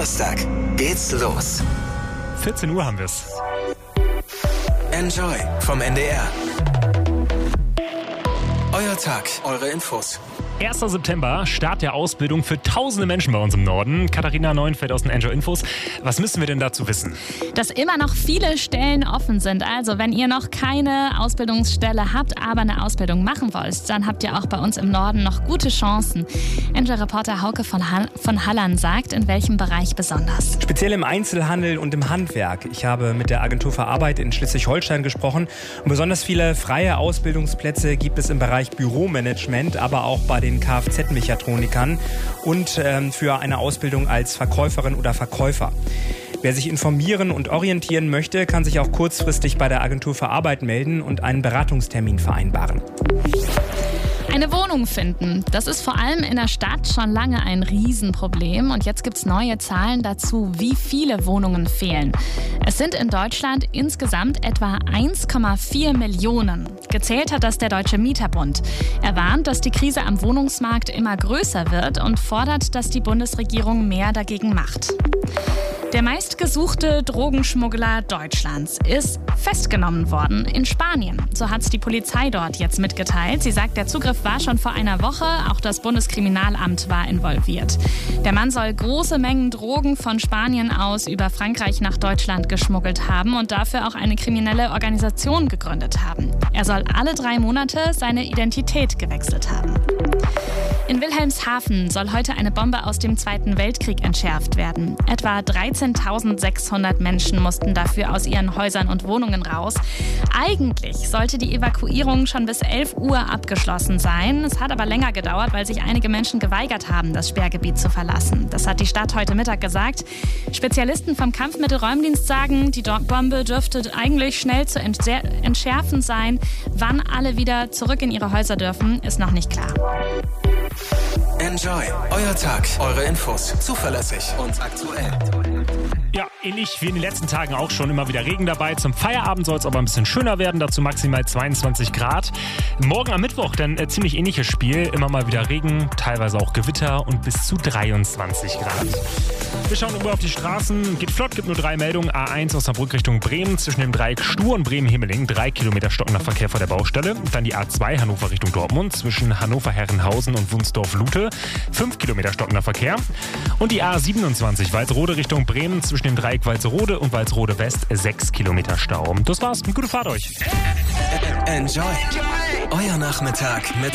Donnerstag geht's los. 14 Uhr haben wir's. Enjoy vom NDR. Euer Tag, eure Infos. 1. September, Start der Ausbildung für tausende Menschen bei uns im Norden. Katharina Neuenfeld aus den Enjoy Infos. Was müssen wir denn dazu wissen? Dass immer noch viele Stellen offen sind. Also wenn ihr noch keine Ausbildungsstelle habt, aber eine Ausbildung machen wollt, dann habt ihr auch bei uns im Norden noch gute Chancen. Enjoy-Reporter Hauke von Halland sagt, in welchem Bereich besonders. Speziell im Einzelhandel und im Handwerk. Ich habe mit der Agentur für Arbeit in Schleswig-Holstein gesprochen. Und besonders viele freie Ausbildungsplätze gibt es im Bereich Büromanagement, aber auch bei den Kfz-Mechatronikern und für eine Ausbildung als Verkäuferin oder Verkäufer. Wer sich informieren und orientieren möchte, kann sich auch kurzfristig bei der Agentur für Arbeit melden und einen Beratungstermin vereinbaren. Eine Wohnung finden, das ist vor allem in der Stadt schon lange ein Riesenproblem. Und jetzt gibt es neue Zahlen dazu, wie viele Wohnungen fehlen. Es sind in Deutschland insgesamt etwa 1,4 Millionen. Gezählt hat das der Deutsche Mieterbund. Er warnt, dass die Krise am Wohnungsmarkt immer größer wird und fordert, dass die Bundesregierung mehr dagegen macht. Der meistgesuchte Drogenschmuggler Deutschlands ist festgenommen worden in Spanien. So hat es die Polizei dort jetzt mitgeteilt. Sie sagt, der Zugriff war schon vor einer Woche. Auch das Bundeskriminalamt war involviert. Der Mann soll große Mengen Drogen von Spanien aus über Frankreich nach Deutschland geschmuggelt haben und dafür auch eine kriminelle Organisation gegründet haben. Er soll alle 3 Monate seine Identität gewechselt haben. In Wilhelmshaven soll heute eine Bombe aus dem Zweiten Weltkrieg entschärft werden. Etwa 13.600 Menschen mussten dafür aus ihren Häusern und Wohnungen raus. Eigentlich sollte die Evakuierung schon bis 11 Uhr abgeschlossen sein. Es hat aber länger gedauert, weil sich einige Menschen geweigert haben, das Sperrgebiet zu verlassen. Das hat die Stadt heute Mittag gesagt. Spezialisten vom Kampfmittelräumdienst sagen, die Bombe dürfte eigentlich schnell zu entschärfen sein. Wann alle wieder zurück in ihre Häuser dürfen, ist noch nicht klar. Enjoy, euer Tag, eure Infos. Zuverlässig und aktuell. Ja, ähnlich wie in den letzten Tagen auch schon immer wieder Regen dabei. Zum Feierabend soll es aber ein bisschen schöner werden, dazu maximal 22 Grad. Morgen am Mittwoch dann ziemlich ähnliches Spiel. Immer mal wieder Regen, teilweise auch Gewitter und bis zu 23 Grad. Wir schauen über auf die Straßen. Geht flott, gibt nur 3 Meldungen. A1 Osnabrück Richtung Bremen zwischen dem Dreieck Stur und Bremen-Himmeling. 3 Kilometer stockender Verkehr vor der Baustelle. Dann die A2 Hannover Richtung Dortmund zwischen Hannover-Herrenhausen und Wunsdorf-Lute. 5 Kilometer stockender Verkehr. Und die A27 Walsrode Richtung Bremen zwischen dem Dreieck Walsrode und Walsrode West. 6 Kilometer Stau. Das war's. Eine gute Fahrt euch. Enjoy, euer Nachmittag mit